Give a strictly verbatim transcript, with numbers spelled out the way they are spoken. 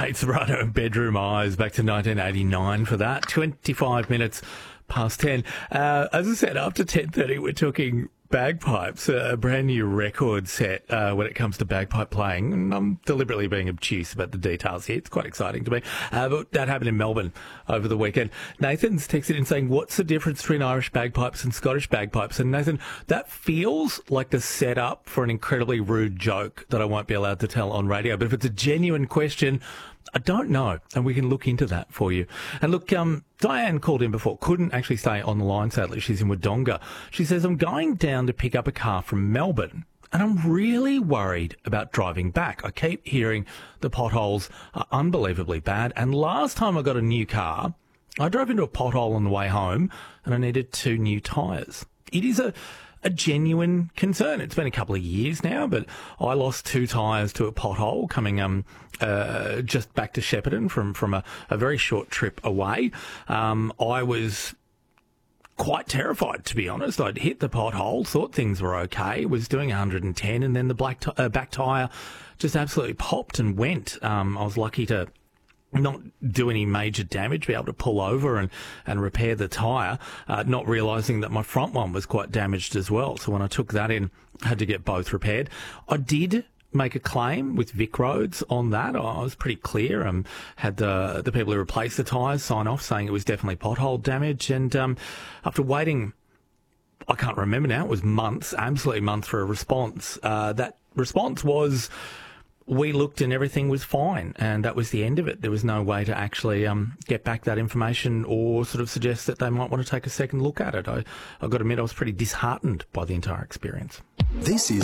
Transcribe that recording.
Kate Sobrano, Bedroom Eyes, back to nineteen eighty-nine for that. twenty-five minutes past ten. Uh, as I said, after ten thirty, we're talking bagpipes, a brand new record set uh, when it comes to bagpipe playing. And I'm deliberately being obtuse about the details here. It's quite exciting to me. Uh, but that happened in Melbourne over the weekend. Nathan's texted in saying, what's the difference between Irish bagpipes and Scottish bagpipes? And Nathan, that feels like the setup for an incredibly rude joke that I won't be allowed to tell on radio. But if it's a genuine question, I don't know, and we can look into that for you. And look, um, Diane called in before, couldn't actually stay on the line, sadly. She's in Wodonga. She says, I'm going down to pick up a car from Melbourne, and I'm really worried about driving back. I keep hearing the potholes are unbelievably bad, and last time I got a new car, I drove into a pothole on the way home, and I needed two new tyres. It is a... a genuine concern. It's been a couple of years now, but I lost two tyres to a pothole coming um uh, just back to Shepparton from, from a, a very short trip away. Um, I was quite terrified, to be honest. I'd hit the pothole, thought things were okay, was doing one hundred ten, and then the black t- uh, back tyre just absolutely popped and went. Um, I was lucky to not do any major damage, be able to pull over and, and repair the tyre, uh, not realising that my front one was quite damaged as well. So when I took that in, I had to get both repaired. I did make a claim with Vic Roads on that. I was pretty clear. Um, had the the people who replaced the tyres sign off saying it was definitely pothole damage. And um, after waiting, I can't remember now, it was months, absolutely months for a response. Uh, that response was, we looked and everything was fine, and that was the end of it. There was no way to actually um, get back that information or sort of suggest that they might want to take a second look at it. I, I've got to admit, I was pretty disheartened by the entire experience. This is